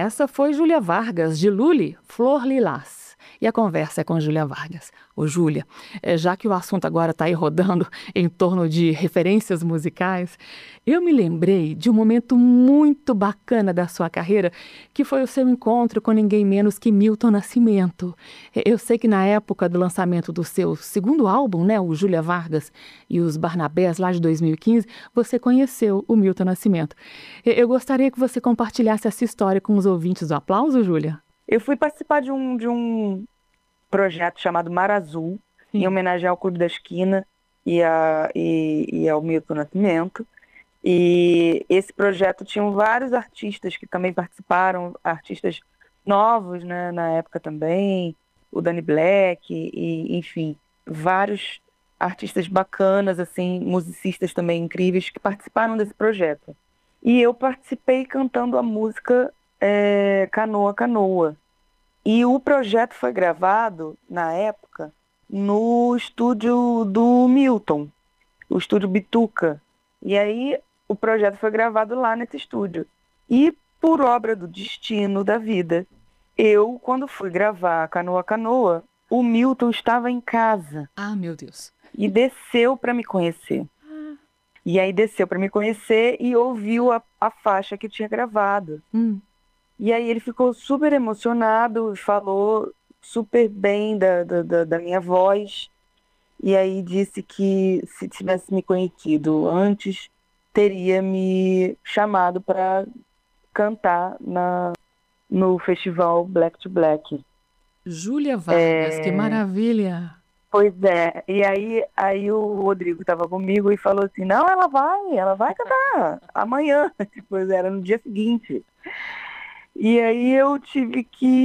essa foi Júlia Vargas, de Lully, Flor Lilás. E a conversa é com Júlia Vargas. Ô Júlia, já que o assunto agora está aí rodando em torno de referências musicais, eu me lembrei de um momento muito bacana da sua carreira, que foi o seu encontro com ninguém menos que Milton Nascimento. Eu sei que na época do lançamento do seu segundo álbum, né, o Júlia Vargas e os Barnabés, lá de 2015, você conheceu o Milton Nascimento. Eu gostaria que você compartilhasse essa história com os ouvintes do Aplauso, Júlia. Eu fui participar de um projeto chamado Mar Azul, em Sim. homenagem ao Clube da Esquina e ao Milton Nascimento. E esse projeto tinha vários artistas que também participaram, artistas novos, né, na época também, o Danny Black, e, enfim, vários artistas bacanas, assim, musicistas também incríveis que participaram desse projeto. E eu participei cantando a música Canoa, Canoa. E o projeto foi gravado, na época, no estúdio do Milton, o estúdio Bituca. E aí o projeto foi gravado lá nesse estúdio. E por obra do destino da vida, eu, quando fui gravar Canoa Canoa, o Milton estava em casa Ah, meu Deus. e desceu para me conhecer. E aí desceu para me conhecer e ouviu a faixa que eu tinha gravado. Hum. E aí ele ficou super emocionado, falou super bem da minha voz. E aí disse que se tivesse me conhecido antes, teria me chamado para cantar no festival Black to Black. Júlia Vargas, que maravilha. Pois é, e aí o Rodrigo estava comigo e falou assim, não, ela vai cantar amanhã, tipo, era no dia seguinte. E aí eu tive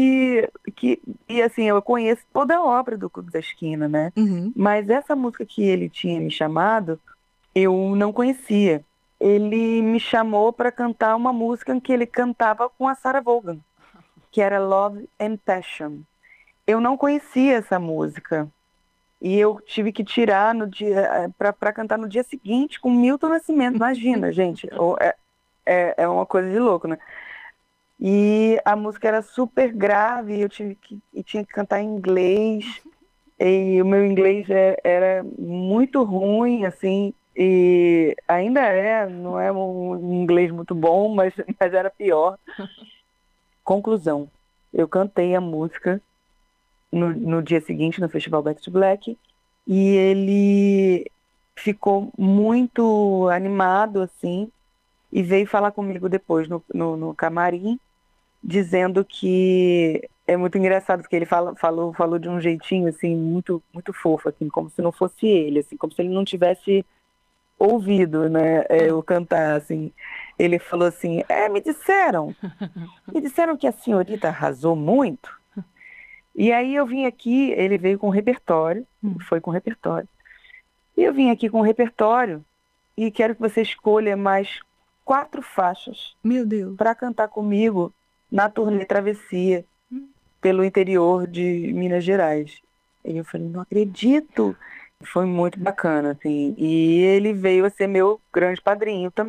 e assim, eu conheço toda a obra do Clube da Esquina, né? Uhum. Mas essa música que ele tinha me chamado, eu não conhecia. Ele me chamou para cantar uma música em que ele cantava com a Sarah Vaughan, que era Love and Passion. Eu não conhecia essa música. E eu tive que tirar no dia para cantar no dia seguinte com Milton Nascimento. Imagina, gente, é uma coisa de louco, né? E a música era super grave, e tinha que cantar em inglês, e o meu inglês era muito ruim, assim, e ainda não é um inglês muito bom, mas era pior. Conclusão, eu cantei a música no dia seguinte, no Festival Back to Black, e ele ficou muito animado, assim, e veio falar comigo depois no camarim, dizendo que é muito engraçado, porque ele falou de um jeitinho, assim, muito, muito fofo, assim, como se não fosse ele, assim, como se ele não tivesse ouvido, né, Ah. eu cantar, assim. Ele falou assim, me disseram que a senhorita arrasou muito, e aí eu vim aqui, ele veio com repertório, Hum. foi com repertório, e eu vim aqui com repertório, e quero que você escolha mais 4 faixas Meu Deus. para cantar comigo na turnê Travessia Hum. pelo interior de Minas Gerais. E eu falei, não acredito. Foi muito bacana, assim. E ele veio a ser meu grande padrinho também.